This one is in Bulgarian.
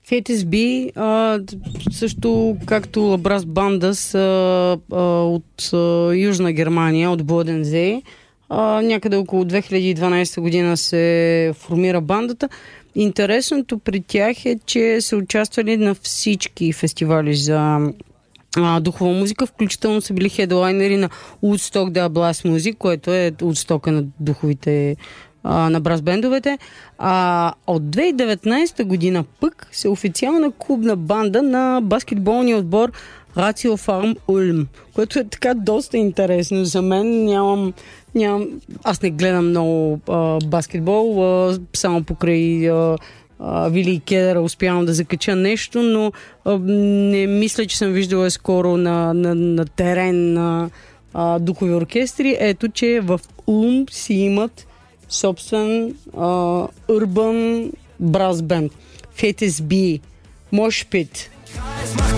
В HSB, също както Брас Банда са от Южна Германия, от Бодензе. Някъде около 2012 година се формира бандата. Интересното при тях е, че са участвали на всички фестивали за духова музика, включително са били хедлайнери на Woodstock The Blast Music, което е Woodstock на духовите на брас бендовете. От 2019 година пък се официална клубна банда на баскетболния отбор Рацио Фарм Улм, което е така доста интересно за мен. Аз не гледам много баскетбол, само покрай Вили Кедъра успявам да закача нещо, но не мисля, че съм виждала скоро на терен на духови оркестри. Ето, че в Улм си имат собствен урбан брас бенд. В HSB Moshpit.